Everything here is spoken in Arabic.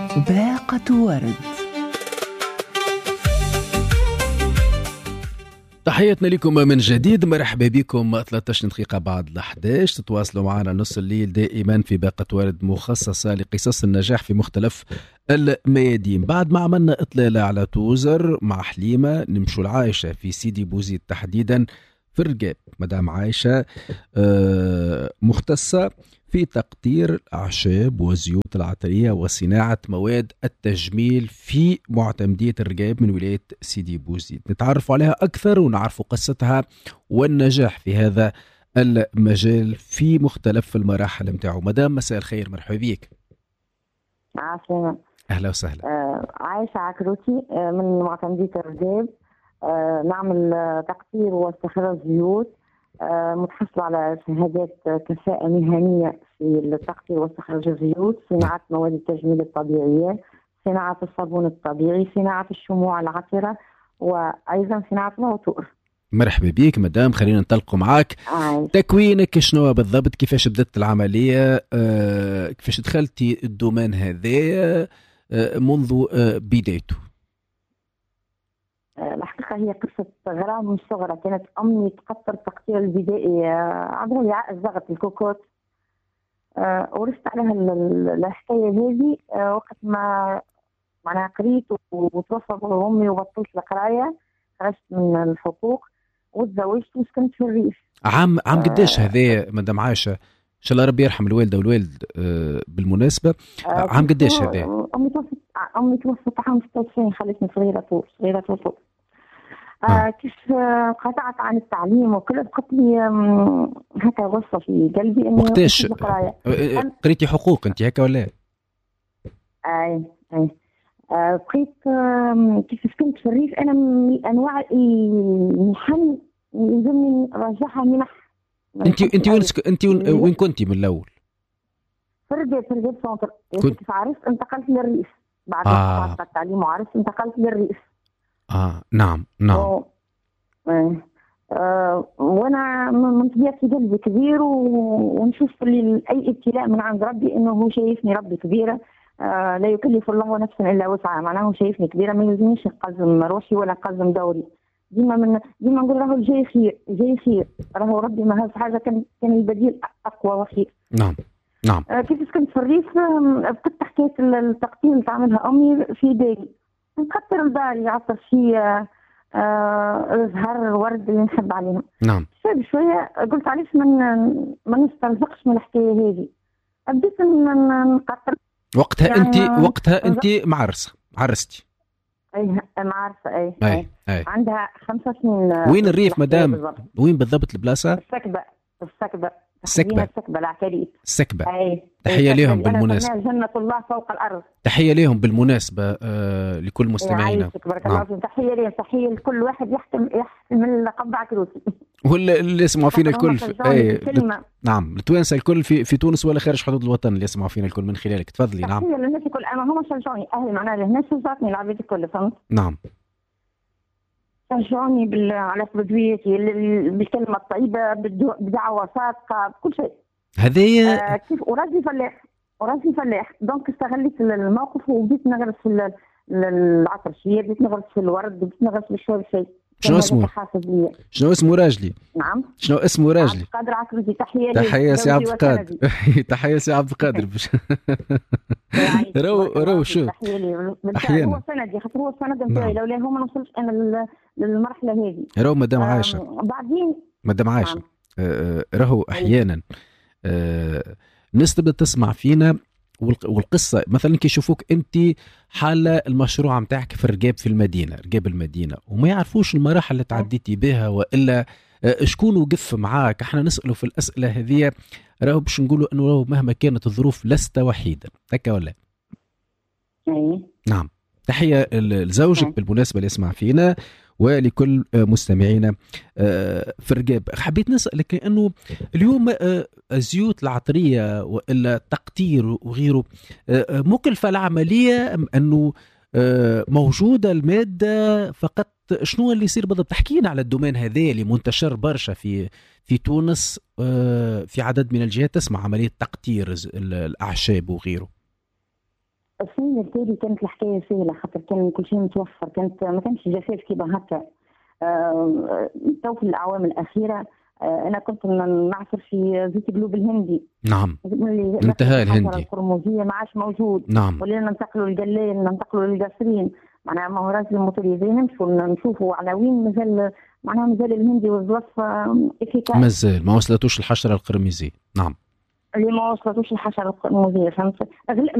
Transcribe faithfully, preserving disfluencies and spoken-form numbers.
باقة ورد. تحياتنا لكم من جديد، مرحبا بكم. ثلاثة عشر دقيقة بعد الحداش تتواصلوا معنا نص الليل دائما في باقة ورد مخصصة لقصص النجاح في مختلف الميادين. بعد ما عملنا إطلالة على توزر مع حليمة، نمشوا العايشة في سيدي بوزيد تحديدا في الرقاب. مدام عايشة مختصة في تقطير الأعشاب والزيوت العطرية وصناعة مواد التجميل في معتمدية الرقاب من ولاية سيدي بوزيد. نتعرف عليها أكثر ونعرف قصتها والنجاح في هذا المجال في مختلف المراحل متاعه. مدام مساء الخير، مرحبا بك. عافية. أهلا وسهلا. آه عايشة عكروتي آه من معتمدية الرقاب. آه نعمل آه تقطير واستخراج زيوت. آه متحصلة على شهادات كفاءة مهنية في التقطير واستخراج الزيوت، صناعة مواد التجميل الطبيعية، صناعة الصابون الطبيعي، صناعة الشموع العطرة، وأيضا صناعة العطور. مرحبا بك مدام، خلينا ننطلقوا معاك. آه. تكوينك شنو بالضبط؟ كيفاش بدأت العملية؟ آه كيفاش دخلتي الدومين هذا آه منذ آه بدايته؟ الحقيقة هي قصة غرام من الصغرى. كانت أمي تقطر التقطير البدائي عبر وعاء الزغط الكوكوت. أه ورثت عليها الحكاية هذه أه وقت ما معناها قريت وتوفى أمي وبطلت القراية، خرجت من الحقوق وتزوجت وسكنت في الريف. عام عام قديش هذا مدام عايشة؟ إن شاء الله ربي يرحم الوالدة والوالد أه بالمناسبة. أه عام قديش هذا؟ أمي توفت أمي توفت عام ستة وتسعين، خلتني صغيرة طول صغيرة طول. آه كيف قطعت عن التعليم وكل بقت لي هكا غصة في قلبي اني وقتاش قريتي حقوق انت هكا ولا؟ اي اي آه بقيت آه كيف كنت في الريف انا من انواع المحن يلزمني نرجعها منح. انت انت وين انت وين كنتي من الاول؟ في الرقاب في الرقاب سونتر. كنت... كيف عرفت انتقلت للريف بعد ما آه. قطعت التعليم وعرفت انتقلت للريف. اه نعم نعم. و... آه. آه. وانا من طبيعتي قلبي كبير و... ونشوف لي اي ابتلاء من عند ربي انه هو شايفني ربي كبيره. آه. لا يكلف الله نفسا الا وسعها، معناه هو شايفني كبيره، ما يلزمنيش نقزم روحي ولا نقزم دوري. ديما من ديما نقول راهو الجاي خير جاي خير، راهو ربي ما هز حاجه كان كان البديل اقوى وخير. نعم نعم. آه. كيف كنت في الريف بقيت حكايه التقطير اللي تعملها امي في داري، نقطر الدار يعطر فيه آه زهر ورد اللي نحب عليهم. نعم. شوي شوية قلت علاش ما ما نسترزقش من الحكاية هذه. بديت نقطر. وقتها يعني انت وقتها انت معرسة عرستي؟ اي معرسة. اي اي, أي. أي. عندها خمسة سنين. وين الريف مدام؟ بالضبط. وين بالضبط البلاصة؟ السكبة. السكبة السكبة. السكبة العكاريت. السكبة. اي. تحية لهم بالمناسبة. جنة الله فوق الأرض. تحية لهم بالمناسبة آه لكل مستمعينا. بارك الله فيك. تحية لهم، تحية لكل واحد يحتم يحمل لقب عكروتي. واللي اللي يسمعوا فينا الكل في... اي لت... نعم التوانسة الكل في في تونس ولا خارج حدود الوطن اللي يسمعوا فينا الكل من خلالك. تفضلي. نعم. تحية للناس الكل. أنا هم شجعوني أهلي، معناها الناس شجعتني العباد الكل، فهمت؟ نعم. شجعوني بال... على بدويتي بالكلمة الطيبة، بالدو... بدعوة صادقة، بكل شيء. هذه آه كيف وراسي فلاح وراسي فلاح دونك استغليت الموقف وبديت نغرس في العطرشية، بديت نغرس في الورد، بديت نغرس في شوية شيء. شنو اسمه؟ شنو اسمه راجلي؟ نعم. شنو اسمه راجلي؟ عبد القادر عكروتي. تحية تحية سي عبد القادر. تحية سي عبد القادر. رو رو شو؟ تحية لي. هو سندي، خاطر هو السند نتاعي، لولا هو ما نوصلش أنا للمرحلة هذه. رو مدام عايشة. بعدين مدام عايشة آه راهو أحيانا آه الناس تبدأ تسمع فينا والقصة مثلا كي يشوفوك أنت حالة المشروع متاعك في الرقاب في المدينة، رقاب المدينة، وما يعرفوش المراحل اللي تعديتي بها وإلا شكون وقف معاك. احنا نسأله في الأسئلة هذه راهو باش نقولوا أنه راهو مهما كانت الظروف لست وحيدا، هكا ولا؟ أي. نعم. تحية لزوجك بالمناسبة اللي يسمع فينا ولكل مستمعينا في الرقاب. حبيت نسألك لأنه اليوم الزيوت العطرية وإلا التقطير وغيره مكلفة العملية أم أنه موجودة المادة فقط؟ شنو اللي يصير بالضبط؟ تحكينا على الدومين هذا اللي منتشر برشا في في تونس، في عدد من الجهات تسمع عملية تقطير الأعشاب وغيره. السنين التالي كانت الحكايه سهله، خاطر كان كل شيء متوفر، كانت ما كانش جفاف كيما هكا. آه، تو في الاعوام الاخيره آه، انا كنت نعصر في زيت قلوب الهندي. نعم، انتهى الهندي القرمزيه ما عادش موجود. نعم، ولينا ننتقلوا للقلال، ننتقلوا للقصرين، معناها مهارات الموتوريزي نمشوا نشوفوا على وين مازال، معناها مازال الهندي والزلف افيكاس، مازال ما وصلتوش الحشره القرمزيه. نعم، اللي ما وصلتوش الحشره القرمزيه، فهمت.